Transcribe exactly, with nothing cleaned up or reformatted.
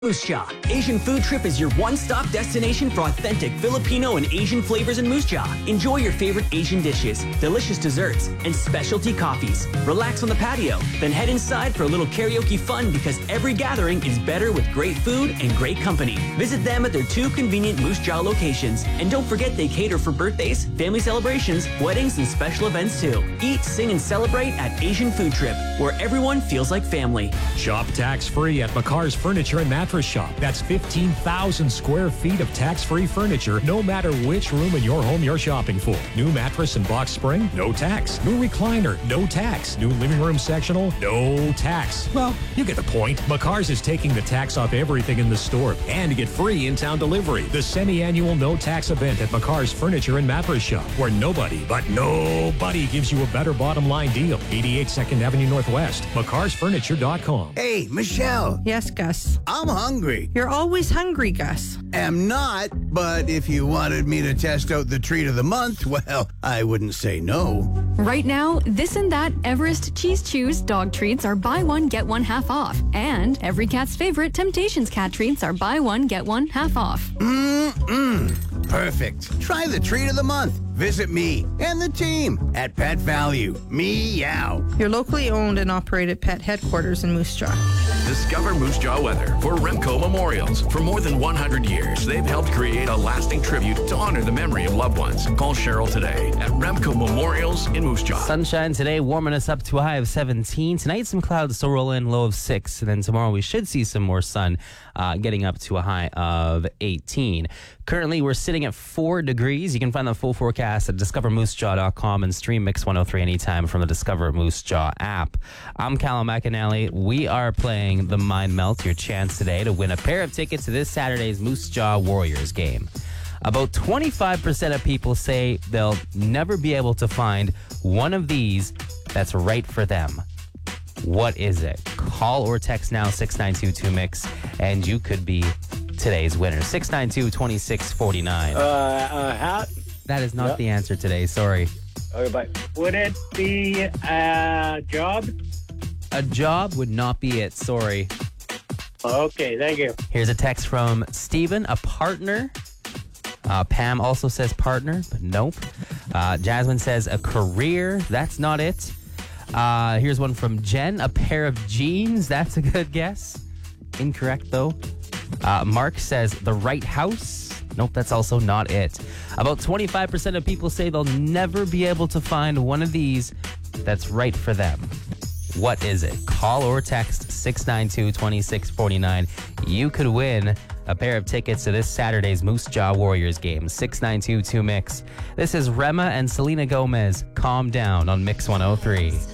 Moose Jaw. Asian Food Trip is your one-stop destination for authentic Filipino and Asian flavors in Moose Jaw. Enjoy your favorite Asian dishes, delicious desserts, and specialty coffees. Relax on the patio, then head inside for a little karaoke fun because every gathering is better with great food and great company. Visit them at their two convenient Moose Jaw locations. And don't forget they cater for birthdays, family celebrations, weddings, and special events too. Eat, sing, and celebrate at Asian Food Trip, where everyone feels like family. Shop tax-free at McCarr's Furniture and Mattress Shop. That's fifteen thousand square feet of tax-free furniture, no matter which room in your home you're shopping for. New mattress and box spring? No tax. New recliner? No tax. New living room sectional? No tax. Well, you get the point. McCarr's is taking the tax off everything in the store and to get free in-town delivery. The semi-annual no-tax event at McCarr's Furniture and Mattress Shop, where nobody, but nobody gives you a better bottom line deal. eighty-eight second Avenue Northwest, mccarrs furniture dot com. Hey, Michelle. Yes, Gus. I'm hungry. You're always hungry, Gus. Am not, but if you wanted me to test out the treat of the month, well, I wouldn't say no. Right now, This and That Everest Cheese Chews dog treats are buy one, get one half off. And every cat's favorite Temptations cat treats are buy one, get one half off. Mmm, perfect. Try the treat of the month. Visit me and the team at Pet Value. Meow. Your locally owned and operated pet headquarters in Moose Jaw. Discover Moose Jaw Weather for Remco Memorials. For more than one hundred years, they've helped create a lasting tribute to honor the memory of loved ones. Call Cheryl today at Remco Memorials in Moose Jaw. Sunshine today, warming us up to a high of seventeen. Tonight, some clouds still roll in, low of six. And then tomorrow, we should see some more sun, uh, getting up to a high of eighteen. Currently, we're sitting at four degrees. You can find the full forecast at discover moose jaw dot com and stream Mix one oh three anytime from the Discover Moose Jaw app. I'm Callum McAnally. We are playing the Mind Melt, your chance today to win a pair of tickets to this Saturday's Moose Jaw Warriors game. About twenty-five percent of people say they'll never be able to find one of these that's right for them. What is it? Call or text now six nine two two mix and you could be today's winner. six nine two, two six four nine. Uh, a hat? That is not Yep. the answer today. Sorry. Okay, but would it be a job? A job would not be it. Sorry. Okay, thank you. Here's a text from Steven, a partner. Uh, Pam also says partner, but nope. Uh, Jasmine says a career. That's not it. Uh, here's one from Jen, a pair of jeans. That's a good guess. Incorrect, though. Uh, Mark says the right house. Nope, that's also not it. About twenty-five percent of people say they'll never be able to find one of these that's right for them. What is it? Call or text six nine two, two six four nine. You could win a pair of tickets to this Saturday's Moose Jaw Warriors game. six nine two two mix. This is Rema and Selena Gomez. Calm Down on Mix one oh three.